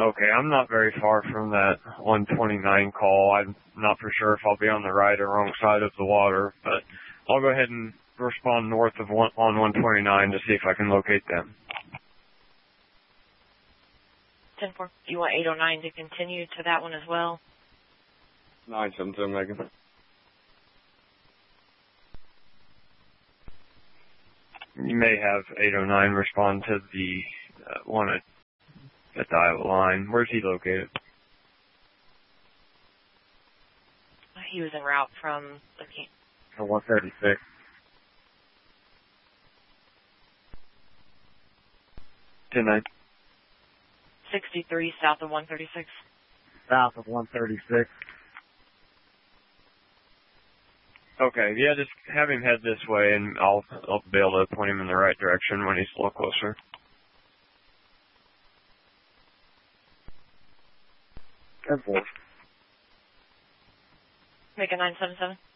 Okay, I'm not very far from that 129 call. I'm not for sure if I'll be on the right or wrong side of the water, but I'll go ahead and respond north of on 129 to see if I can locate them. 10-4. You want 809 to continue to that one as well? 972, Megan. You may have 809 respond to the one at the Iowa line. Where's he located? He was en route from the 136. To 9. 63 south of 136. South of 136. Okay, yeah, just have him head this way, and I'll be able to point him in the right direction when he's a little closer. Make a 977.